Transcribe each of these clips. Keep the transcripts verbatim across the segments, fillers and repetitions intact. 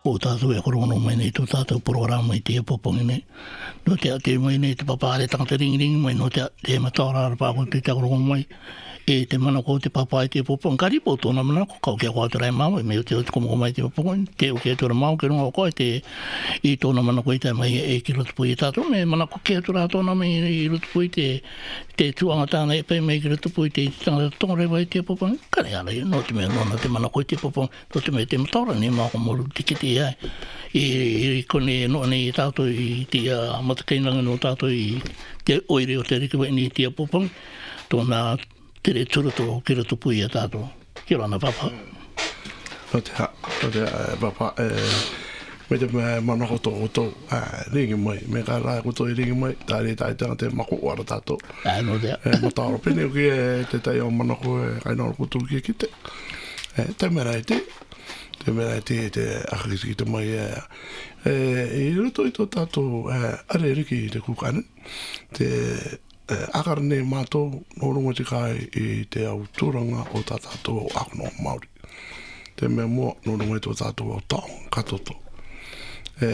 o tātou e korono mai nei tō tātou programa i te popongi nei. No te ate mai nei te papare tangata ringiringi mai, no te te mataora ara pāko te te korono mai, e te mana ko te papa i te popongi. Kari po tōna mana ko kau kia kua turai mau, e mei o te o te komo mai te popongi, te o kia tura mau, ke runga o koe te i tōna mana ko i te mai e ki rotu pui i tātou, me mana ko kia tura tōna mai i rotu pui te te tuanga tāna e pei mei ki rotu pui te tangata tongarewa i te popongi. Kare ara, no te mea nona te mana ko i te popongi, no te mea te mataora ni mā ko moru tikiti ai. I kone no nei tātou i te matakainanga no tātou i te oire o te rikiwa ni te popongi, tōna tere turuto ki roto pui a tātou. Kia rana papa. No te ha, no te papa, me te mana koto koto ringi mai, me ka rai koto i ringi mai, tāre tai tanga te mako wara tātou. No te ha. Ma tāro pene o ki e te tai o mana ko e kainara koto ki ki te. Te mera i te, te mera i te te akiriki te mai e i roto i tō tātou are riki i te kukanen, te akara nei mātou no runga te kai i te au tūranga o tā tātou akono Māori. Te mea mua no runga i tō tātou au taong katoto. E,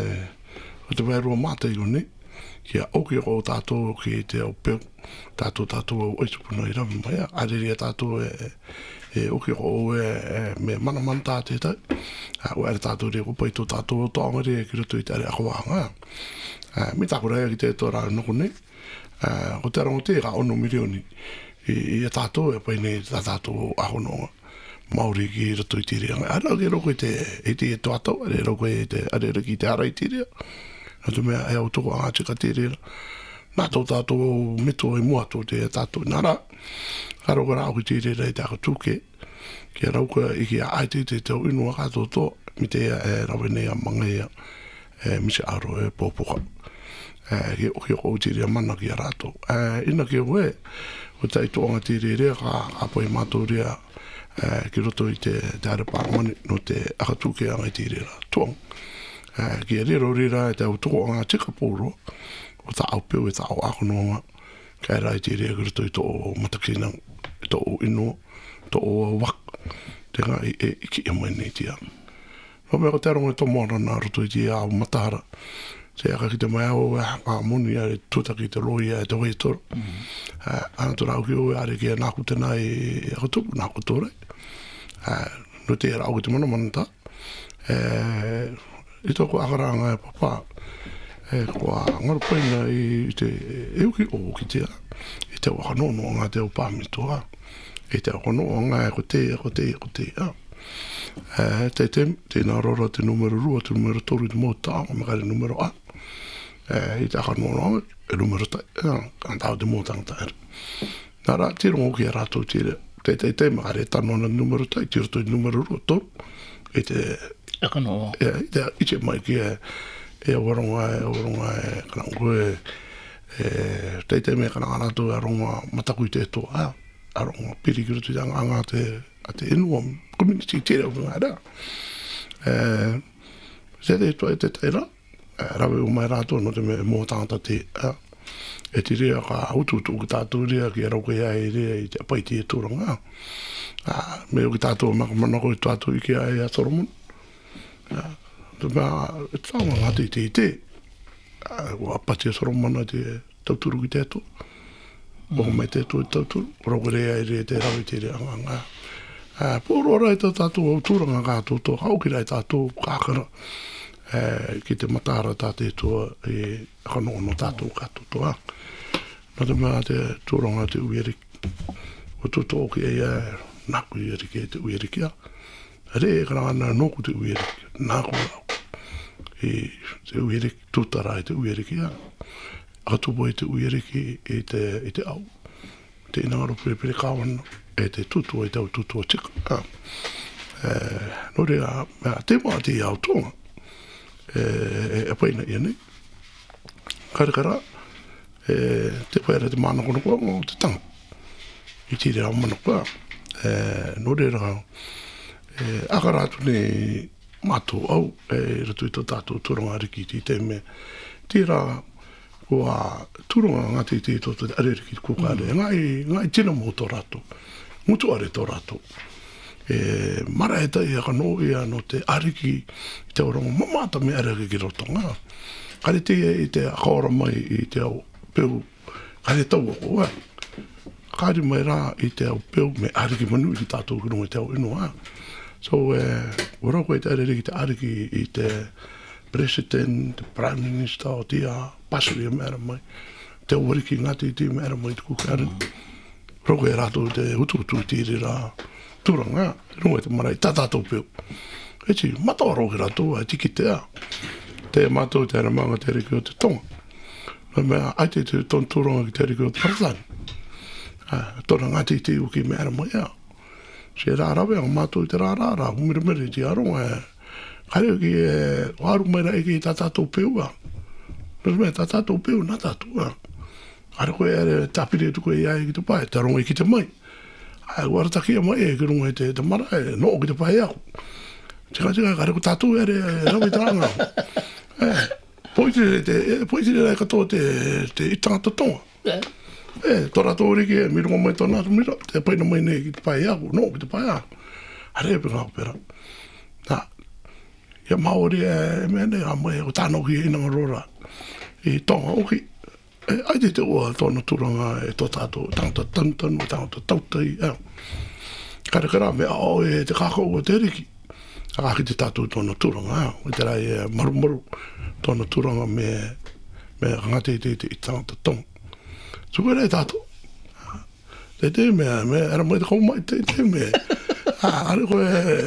o te wairua mātai o nei, kia auki o tātou ki te au peo, tātou tātou au oitupuna i rawi mai, areria tātou e, e auki o e, e me mana mana tā te tai, o ere tātou rea kupai tō tātou au taonga rea ki roto i te are akawanga. Mi tāko rea ki te tō rā noko nei, Uh, ko te arongo te ka ono milioni i, i a tātou e pai nei tā tātou ahono Māori ki rato i tiria. Ara ke roko i te e te e tōatau, are roko i te are raki i te ara i tiria. Nā tu mea e au toko a tika tiria. Nā tō tātou mito i mua tō te tātou nara. Ka roko rā ki tiria i te aka tūke. Kia rauka i ki a aiti te tau inua kātou tō. Mi te e rawe nei a mangai a e, misi aro e pōpoka. Ki o ki o tiri a mana ki a rato. Ina ki o e, o tai toanga tiri rea ka apo i mātou rea ki roto i te are pārmani no te akatuke anga i tiri rea toang. Ki a rero rira e te au toko anga tika pōro, o ta au peo e ta au akonoanga, kai rai tiri rea ki roto i tō matakina, tō ino, tō wak, te ngā i e ki e mai nei tia. No mea ko te arongo e tō mōra nā roto i tia au matahara, se aka ki te mai au e haka moni a re tuta ki te loi a e te waitoro. Ana tu rau ki o e are ki a nāku tēnā e ako tupu nāku tōrei. No te rau ki te mana mana tā. I tōku akaranga e papa, kua ngarupaina i te euki o ki tea. I te wakanono ngā te o pāmitoa. I te wakanono ngā e ko te, ko te, ko te. Te tem, te nā rora te numero rua, te numero toru i te mōta, o me kare numero a. I te aka nono e numero tai, ka tau te mōtanga tai. Nā rā, te rongo ki a rātou tire, te te te ma kare tano na numero tai, tiro toi numero rua toru. I te... Aka nono. I te iche mai ki e, e waronga e, waronga e, kana koe, te te me kana rātou e aronga mataku i te toa, aronga piri ki roto i anga anga te, a te inua, community tere o ngā rā. Se te toa e te teira, rawe o mai rātou no te me mō tāngata te, e te rea ka aututu ki tātou rea ki a rauka ia e rea i te apai te e tūranga. Me o ki tātou maka manako i tātou i ki a e a Solomon. Te mea, e tāma ngāti i te i te, o apati a Solomon a te tauturu ki te ato. O mai te ato i tauturu, rauka rea e rea te rawe te rea ngā. Pōro rai tā tātou au tūranga kātou tō, hau ki rai tātou kākara. Ki te matara tā te toa e akanono tātou kātou toa. Nā te mea te tūranga te ueriki. O tō tō ki e nāku ueriki e te ueriki a. Re e karanga nōku te ueriki, nāku rau. E te ueriki, tūtara e te ueriki a. Atupo e te ueriki e te, e te au. Te inaro pere pere kāwana e te tutua e te au tutua tika. No rea, te maa te au tonga. E a paina ia nei. Karekara, te paera te mana kono kua o te tanga. I tire au mana kua. No reira, akaratu ne mātou au, e rato i tō tātou tūranga ariki ti te me. Tira, kua tūranga ngāti ti tō te areriki kukare. Ngai, ngai tina mō tō rato. Mutu are tō rato. e mara e tai aka no ia no te ariki i te orongo mamata me ariki ki rotonga. Kare te i te akaora mai i te au peu, kare tau o ua. Kare mai rā i te au peu me ariki manu i te tātou kurunga i te au inua. So, uh, ora koe te ariki te ariki i te President, te Prime Minister o tia, pasuri e mera mai. Te uariki ngati i te mera mai te kukaren. Roko e rātou te uturutu tiri rā turanga, runga te marai, tā tātou peo. E ti, mata o roki rātou, a tiki te a. Te mātou te aramanga te riki o te tonga. Nā mea, ai te te ton turanga ki te riki o te paratani. Tōna ngati i te uki mera mai a. Se rā rawe, ang mātou te rā rā rā, humire mere ti aronga e. Kare ki e, waru mai rai ki tā tātou peo a. Nā mea, tā tātou peo, nā tātou a. Kare koe ere tapire tu koe iai ki te pai, te ronga i ki te mai. Ai, wara takia mai e, ki runga i te, te mara e, no ki te pai au. Tika tika, kare ko tātou ere, rawe taranga. Eh, poitire te, poitire rai katoa te, te itangata tonga. Eh, tora tōri ki e, mirunga mai tōna atu mira, te paina mai nei ki te pai au, no ki te pai au. Are e pera pera. Nā, ia maori e, e mene, a mai o tāno ki e inanga rora. I tonga oki. E, ai te te ua tōna turanga e tō tātou, tangata tantan, tangata tautai, e. Kare kara me ao e te kako ua te riki. A kaki te tātou tōna turanga, e. O te rai e maru maru tōna turanga me, me ngate te te i tangata tonga. Suko rei tātou. Te te mea, me, era mai te kou mai, te te mea. Ah, are koe,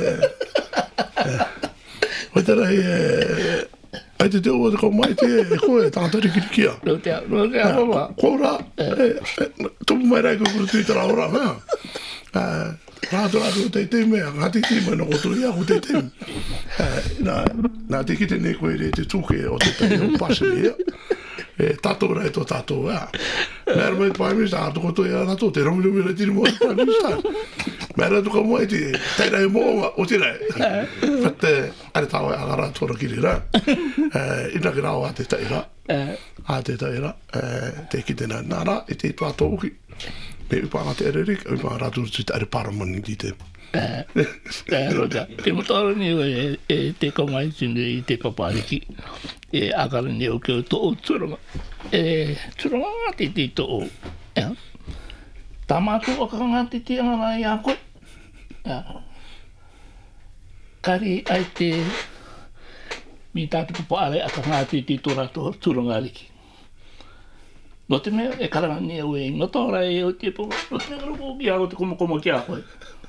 o te rei, ai te te ua te kou mai, te koe, tangata rikirikia. No te no te mama. Kora, tupu mai rei koe kuru tui tara ora, mea. Rātu rātu te te mea, ngati te mai no koto ia, ko te te mea. Nā te kite ne koe re te tuke o te tai o pasi ia. E tātou rai tō tātou, ea. Mea mai te Prime Minister, ātu koto ia rātou, te romi romi rai tiri mo te Prime Minister. Mea rātu ka mai te, tei rai mōa, o te rai. Whate, are tāo e agara tōra kiri rai. Ina ki rāo a te tai ra. A te tai ra. Te kite nā nā rā, e te tātou uki. Me upanga te ererik, upanga rātu rutu te are paramani di te. E rota, te motara ni e te kamai tunu i te papariki. E akara ni o keo tō o turanga. E turanga ngati te tō o. Tā mātou aka ngati te angana i a koe. Kari ai te mi tātu papaare aka ngati te tō rato turanga riki. No te mea e karanga ni au e ngotora e o te po. No te ngaro ko ki ako te komokomo ki a koe.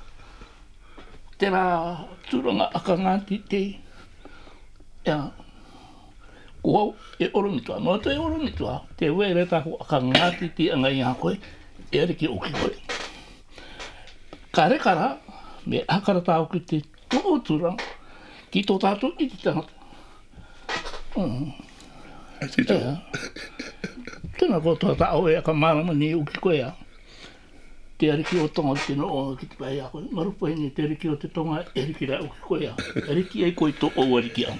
Te rā turanga aka ngati te. Ea. Kua e oromitua. No te oromitua. Te were tako aka ngati te anga i a koe. E ariki o ki koe. Kare kara. Me akara tāu ki te tō turanga. Ki tō tātou i te tangata. Mm. Ai te tō. Tēnā kōtua tāo e aka marama ni uki koe a. Te ariki o tonga te no o ki te pai a koe. Marupa hini te ariki o te tonga e ariki rai uki koe a. Ariki ei koe tō o ariki a.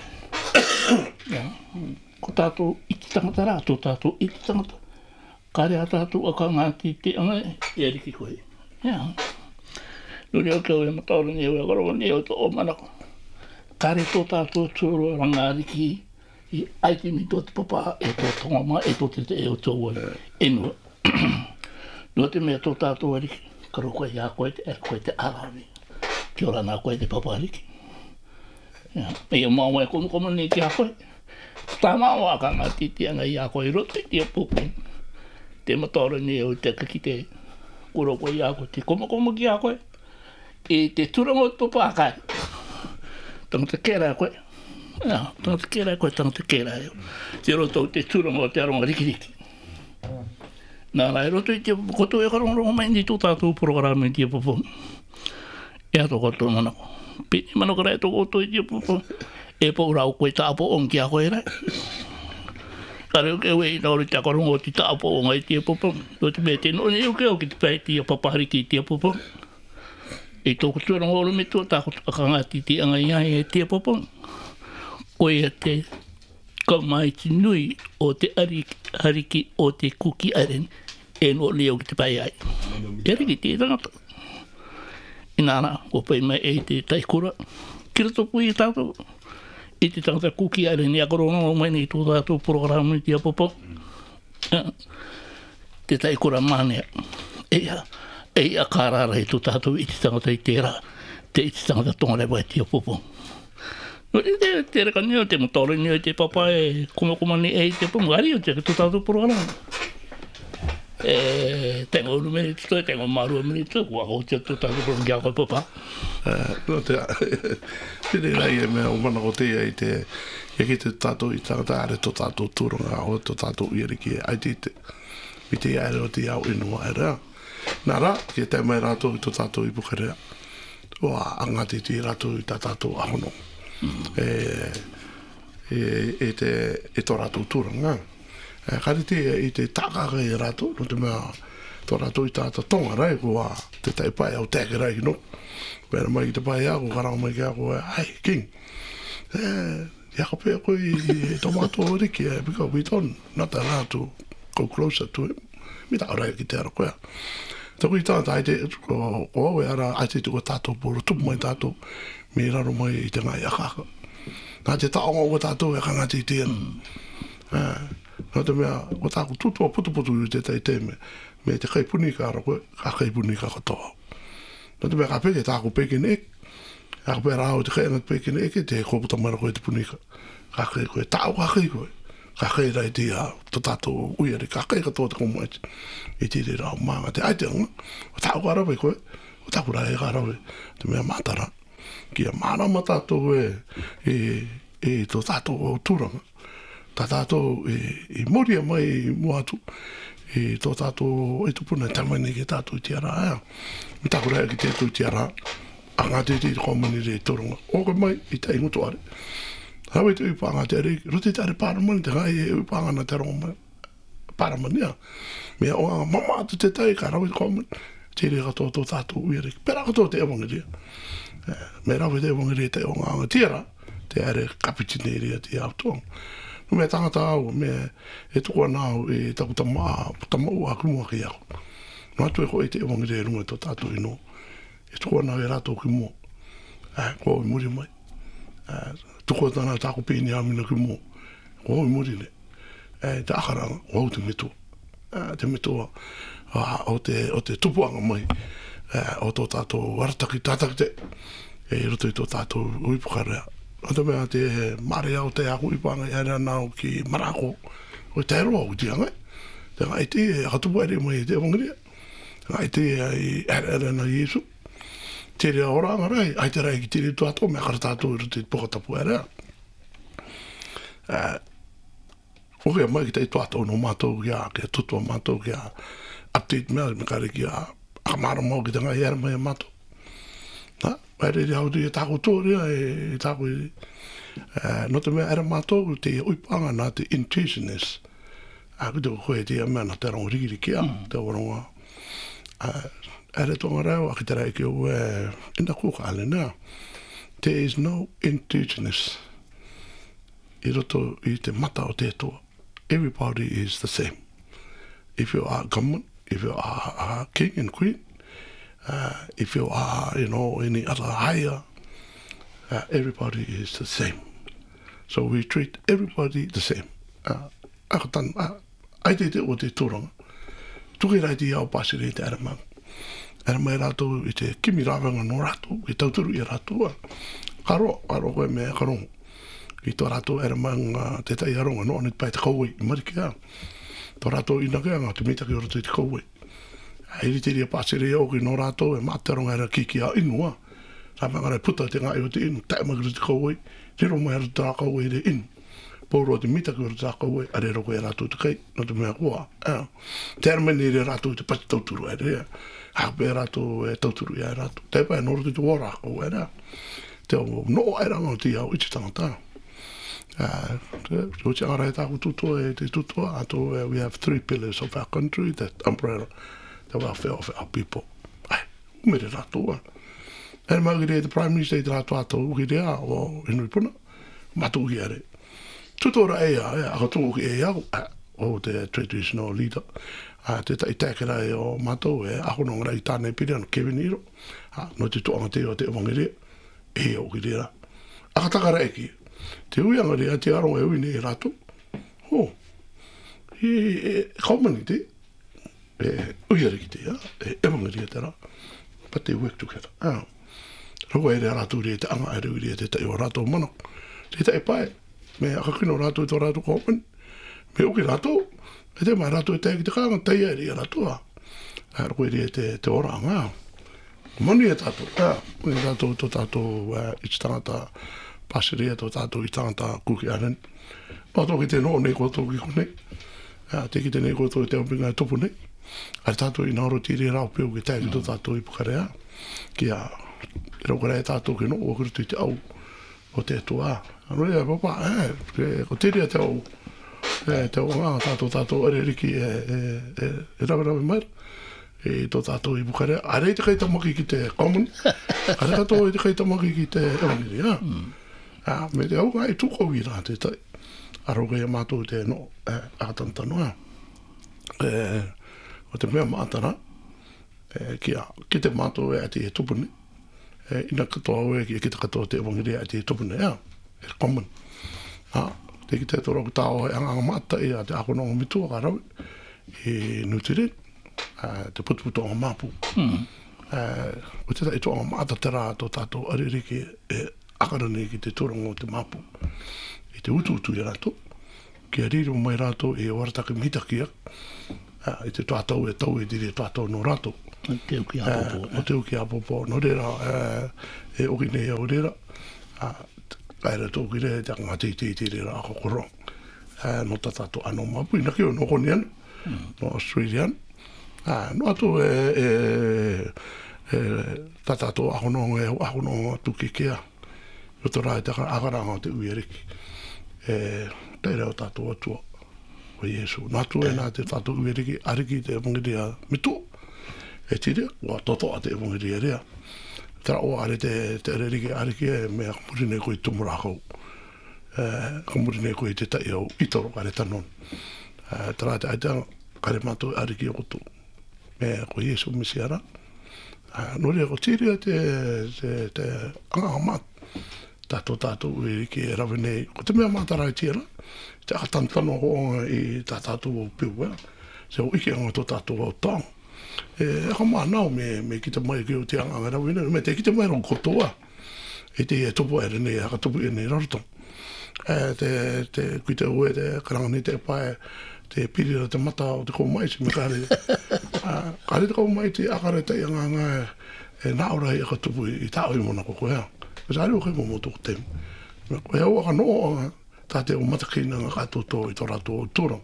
Ko tātou i te tangata rā, tō tātou i te tangata. Kare a tātou aka ngāti te anga e ariki koe. Nuri o keo e mataura ni e karawa ni e o tō o manako. Kare tō tātou tūro ranga ariki i aiti mi tō te papa e tō tonga ma e tō te te e o tō wai enua. Nua te mea tō tātou ariki, karo koe ia koe te e koe te arawi. Ki ora nā koe te papa ariki. Me ia māua e kono kono ni ki a koe. Tā māua ka ngā titianga i a koe roto i te pupu. Te mataura ni e o te kaki te kuro koe i a koe te komo komo ki a koe. E te turango tō pākai. Tangata kēra koe. Ia, tangata kērai koe, tangata kērai. Te roto te turanga o te aronga rikiriki. Nā rai roto i te koto e karongorongo mai ni tō tātou programa i te popo. Ia tō koto manako. Pini manako rai tō koto i te popo. E pō rau koe tāpo onki a koe rai. Kare o ke ue i nauri te karongo o te tāpo onga i te popo. Tō te mea te noni o ke o ki te pai te papariki i te popo. E tō koto ranga oro me tō tāko akangati te anga i ai e te popo. Koe a te kamaiti nui o te ariki o te kuki aren e no leo ki te pai ai. E ariki te tangata. Inana, ko pai mai e te taikura. Kira topu i tātou. I te tangata kuki aere ni akorona o mai ni tō tātou programa i te apopo. Te taikura mānea. Eia, eia kārara i tō tātou i te tangata i tērā. Te i te tangata tongarewa i te apopo. No i te te reka nio te motore nio i te papa e kumakuma ni e i te pumari o te tō tātou programa. E tengo un minuto e tengo maru un minuto qua ho detto tanto per un giaco papà eh no te te dai me o mana o te ai te e che te tato i tata are to tato turunga o to tato i riki ai te mi te ai o te au inu era nara che te mai rato to tato i bukarea o anga te ti rato i tato ahono e e te e to rato turunga e kari te i te takaka i rato, no te mea tō rato i tāta tonga rai kua te tai pai au teke rai no. Pera mai i te pai ako, karao mai ki ako e, hey, King, e, ia ka pēa koe i tomato riki e, because we don't, not allowed to go closer to him. Mi tā rai ki te ara koea. Taku i tāta ai te, ko au e ara, ai te tuka tātou pōro, tupu mai tātou, mi raro mai i te ngai akaka. Nā te taonga o tātou e ka ngati i te anu. No te mea, o tāku tutua putu-putu i te tai te me, me te kaipuni ka ara koe, ka kaipuni ka katoa. No te mea, ka peke tāku peke ne eke, ka peke rao te kaya ngat peke ne eke, te koputa mara koe te punika. Ka kai koe, tāu ka kai koe, ka kai rai te a, to tātou uiari, ka kai katoa te komuaiti, i te re rao maanga, te aite anga, o tāu ka arawe koe, o tāku rai ka arawe, te mea mātara, kia mārama tātou e, e, e to tātou o tūranga. Tā tātou i moria mai mua atu, i tō tātou e tupuna tamani ki tātou i tiara aia. Mi tāku rea ki tētou i tiara, a ngā te te komuni re toronga. Oka mai i te ingoto are. Hawe te upanga te are, rote te are pāramani, te ngai e upanga na te ronga pāramani a. Mea o anga mama atu te tai ka rawe te komuni, te re katoa tō tātou uere. Pera katoa te ewangiria. Me rawe te ewangiria te o ngā tiara, te are kapitineria te autonga. No me tangata au, me e tuku anau e taku tamaa, tamau a kumua ki au. No atu e ko e te ewangirea runga tō tātou ino. E tuku anau e rātou ki mua. Eh, ko i muri mai. Eh, tuku atana tāku pēni amina ki mua. Ko i muri ne. Eh, te akaranga, ko au te mitua. Eh, te mitua ah, o, te, o te tupuanga mai. Eh, o tō tātou warataki tātaki te. E roto i tō tātou uipukarea. Ata mea te mare au te aku i panga i ara nao ki marako. O te aeroa o ti angai. Te ngai te hatupu ere mai te wangiria. Te ngai te i ara ara na Yesu. Te rea ora angarai. Ai te rai ki te retu ato mea kara tātou i rote pokatapu ara. O kia mai ki te itu ato no mātou kia, kia tutua mātou kia update mea me kare kia akamara mau ki te ngai ara mai a mātou. Ai re hau te tāku tōrea e tāku i... No te mea era mātou te uipanga nā te intuitionist. A ki te koe te mea nā te rango rikiriki a, te waronga. Ere tonga reo, a ki te rei ki o e... Ina kuka ale nea. There is no intuitionist. I roto i te mata o te toa. Everybody is the same. If you are government, if you are a king and queen, Uh, if you are, you know, any other higher, uh, everybody is the same. So we treat everybody the same. Uh, Akatan, uh, ai te te o te tūranga. Tuki rai te au pasiri te aramang. Aramai rātou i te kimi rāwanga no rātou, i tauturu i rātou. Karo, karo koe mea karongo. I tō rātou aramang uh, te tai aronga, no ane pai te kauwei, i mariki a. Tō rātou ina kia ngā te mitaki o rato i te kauwei. Hei te ria pasere o ki no rātou e mātaronga era kiki a inua. Rāmanga rai puta te ngā i o te inu, tae magiri te kauwei, riro mai ara tā kauwei re inu. Pōro te mitaki o tā kauwei, a rero koe rātou te kei, no te mea kua. Te aramani re rātou te pati tauturu e rea. Hāpe rātou e tauturu e rātou. Te pai noro te te wara kauwei rea. Te o no airanga o te au iti tangata. Te o te angarai tāku tutoa e te tutoa, ato we have three pillars of our country, that umbrella. The welfare of our people. Ai, umere rātou a. Ere maugire te Prime Minister te rātou ato uki rea o Henry Puna, matu uki are. Tutora e a, e a katungu ki e au, o te traditional leader. a te tai tēkera e o mātou e ahono ngara i tānei piri anu keweniro, a no te toanga te o te evangeria, e o ki rera. Aka takara eki, te uianga rea te aronga e uine e rato, ho, i e kaumani te, e uiare ki te, e evangeria te ra, but they work together. Ah. Roko e rea rato rea te anga e reu rea te tai o rato mana, te tai pae, me aka kino rato e to rato kaumani, me uki rato, e te mai rato e te te kanga, tai e rea rato a. Roko e rea te, te oranga. Mani e tato, e, mani e tato to tato i tangata pasirea, to tato i tangata kuki aren. Pato ki te no nei koto ki kone, te ki te nei koto i te opinga e topu nei. Ai tato i nauro tiri rao pio ki te ki to tato i pukarea, ki a roko rea tato ki no o kurutu i te au o te atua. Ano ea papa, e, ko tiri a te au, e, te au ngā tato tato are riki e, e, e, e rawe rawe maira. E to tato i pukarea. Are te kai tamaki ki te common, are tato i te kai tamaki ki te ewangiria. Ah, me te au ngai tuko i rā te tai. Aroga ia mātou te no, eh, ātantanoa. Eh, o te mea mātara, eh, ki, a, ki te mātou e ati e tupune. Eh, ina katoa oe ki e ki te katoa te ewangiria ati e tupune, ja, e common. Ah, te ki te toro ki tāo e anga mata e a te akononga mitua ka rawe, e nutire, eh, te putuputu anga māpu. Mm. Eh, o te tai toanga mata te rā tō tātou aririki e akarane ki te torongo te māpu. I te utu utu i rato, ki a riro mai rato e warataki mitakia, uh, i te tātou e tau e diri e tātou no rato. O te uki apopo. Uh, o te uki apopo, no rera, uh, e oki nei au rera, uh, kaira tō ki rea te anga te te te rera ako korong. Uh, no ta tātou ano mapu, ina ki o no koni anu, mm. no Australian. Uh, no ato e, e, e ta tātou ahono e ahono tuki kea. O te rai te akaranga o te uieriki. E te reo tātou atua o Iesu. Nā tu e nā te tātou uieriki, ariki te evangeria mitu. E tire, wa toto a te evangeria rea. Tera o are te, te ariki, ariki e mea kamurine koe tumurakau. E, kamurine koe te tai au itoro kare tanon. E, tera te aitanga, kare mātou ariki o koto. Me koe Iesu misiara. E, no rea ko tire te, te, te anga mat. Tātou tātou uiriki e rawe nei. Ko te mea mātarai tira, te atantano hoonga i tā tātou o piu, se o ike anga tō tātou o tāng. E aka maa nao me, me ki te mai ki o te anga rawe nei, me te ki te mai rong kotoa. E te e topo ere nei, haka topo e nei rarotong. E te, te, kui te ue, te karanga nei te pae, te pirira te mata o te kou mai, si me kare. Kare te kou mai te akare te anga anga e naura i aka topo i tāo i mona koko hea. Mas ari o kai momo tōku tēmu. Me koe hau aka noa tā te o matakina ngā kātou tō i tō rātou o tūrong.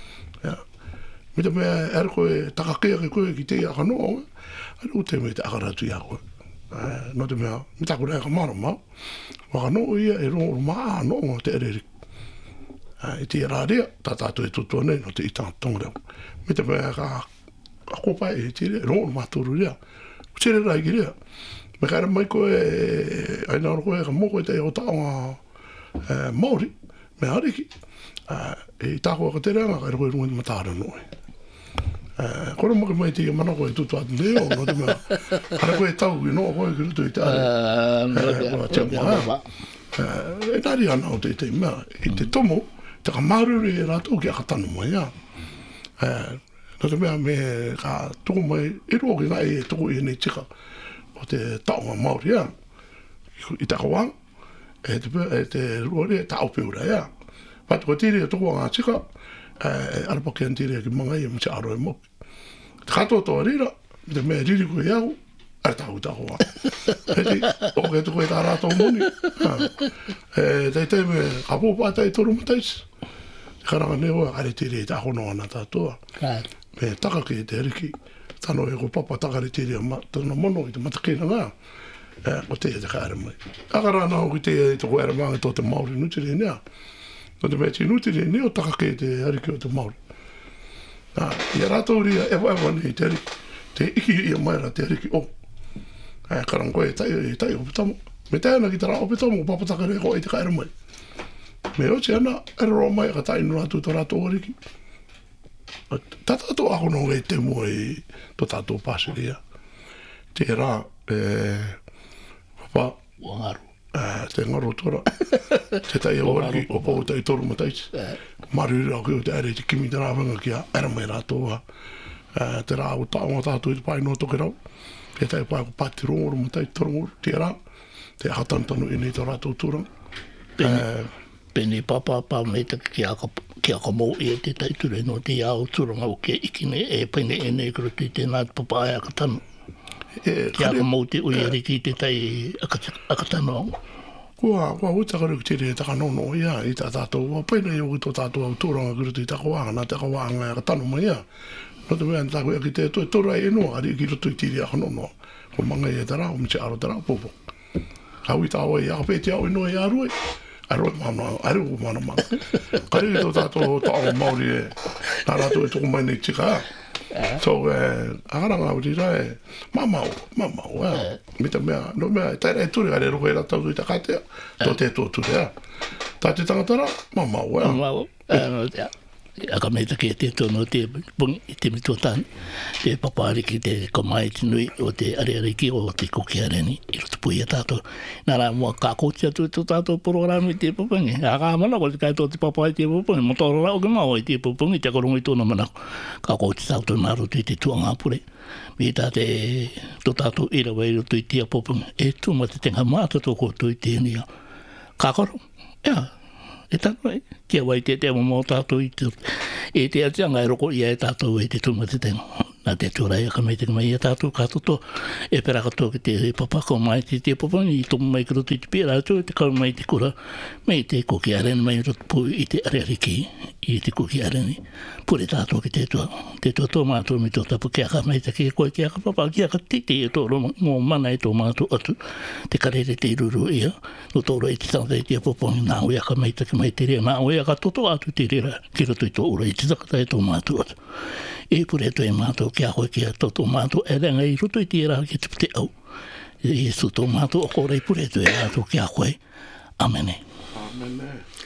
Me te mea ere koe takakea ke koe ki te aka noa, ari o tēmu i te aka rātu i a koe. No te mea, me tā kore aka mara mau. Waka noa ia e rongo maa noa te ere rik. I te rārea, tā tātou e tutua nei no te itanga tongreo. Me te mea ka kopai e tire, rongo maa tōru rea. Tere rai ki rea. Me kaira mai koe, aina ora koe, ka moko e te o taonga uh, Māori, me hariki. Uh, e tāko aka te reanga, kaira koe runga ni matāra noi. Uh, kore maki mai te mana koe tutu atu leo, no te mea, kaira koe tau ki noa koe ki rutu i te are. E nari ana o te te mea, i te tomo, te ka maruri e rātou ki aka tanu mai, ja. Uh, no te mea, me ka tuku mai, e roa ki ngai e tuku i nei tika, o te taonga Māori, ja. I te kawang, e te, e te ruare, e tau peura, ja. Patu ko tiri e tuku ngā tika, e arapaki an tiri e ki mangai e mse aro e moki. Te katoa toa rira, te mea riri koe iau, are tau i tako wang. Heti, o ke tuku e tā rātou moni. E tei tei me, ka pōpā tei toru mataisi. Te karanga neo, are tiri e tako noa na tātua. Me taka ki e te riki. Tano e ko papa takare tiri a tano mono i te matakina ngā. E, o te e te kaere mai. Akara nao ki te e te koere mga tō te Māori nutiri e nea. No te mea ti nutiri e nea o takake e te ariki o te Māori. Nā, i a rātou ria ewa ewa nei te ariki. Te iki i a maira te ariki o. E, karango e tai e tai o pitamo. Me tēna ki te rā o pitamo o papa takare e ko e te kaere mai. Me o te ana, ere roa mai ka tai no rātou tō rātou ariki. Ta tātou ako no ngai te mua i to tātou pāseria. Te rā, e, papa, Wangaru. Uh, te ngaro tora. Te tai o wari, o pau tai toru matais. Maru rau ki o te are te kimi te rāwanga ki a ara mai rātou. Uh, te rā o tāonga tātou i te pai no toke rau. Te tai pai ko pati rongoro matai torongo. Te rā, te hatantanu i nei to rātou tūrang. Pene, pene papa pa me te ki a ki a mo e te tai ture no te ao tūranga o ke ikine e pene e nei kuru ti te nā papa ai aka tanu. Ki a mo te ui ari ki te tai aka tanu. Kua, kua utakaru ki tere taka nono ia i tā tātou. Wa pene i o ki tō tātou au tūranga kuru ti taka wāanga nā taka wāanga aka tanu mai ia. No te mea tāku ia ki te toi tora e noa ari ki roto i tiri aka nono. Ko manga i e tara, o mse aro tara, popo. Hau i tāua i aka pēti au i noa i arue. Arue mana, arue mana mana. Kare ki tō tātou tāo Māori e. Nā rātou e tōku mai nei tika. So, eh, agaranga o tira e, mamau, mamau, eh. Mita mea, no mea, taira e turi, are roko e ratau i ta katea, tō te tō turi, eh. Tā te tangatara, mamau, eh. Mamau, eh, aka me te ke te tono te pungi, te mitua tāni, te papari ki te komai te nui o te areare ki o te koki areni, i roto pui a tātou. Nā rā mua kākoti atu tō tātou pororami te pupungi. A kā mana ko te kai tō te papai te pupungi, mo tōro rau ke mau i te pupungi, te korongo i tōna mana kākoti tātou nā roto i te tuanga apure. Mi tā te tō tātou irawa i roto i te pupungi, e tūma te tenga māta tō kōtō i tēnia. Kākoro, ea. E tano e, kia wai te te mo tātou i te, e te atianga e roko ia e tātou e te tuma te tenga. Nā te tūrai aka mei te mai e tātou kātoto, e peraka tō ki te papa ko mai te te papangi, i tomu mai ki roto i te pēra atu, e te kau mai te kura, mei te koki areni mai roto pū i te areariki, i te koki areni. Pure tātou ki te tua, te tua tō mātou mi tō tapu kia ka mai te kia koe kia ka papa, kia ka titi e tōro ngō mana e tō mātou atu, te karere te ruru ia, no tōro e te tangata i te papangi, nā ui aka mai te ki mai te rea, nā ui aka toto atu te rea, ki roto i tō ura i te takata e tō mātou atu. E pure to e mātou kia koe kia toto mātou e renga i roto i tira ki te pute au. E su tō mātou o kore pure to e mātou kia koe. Amene. Amene.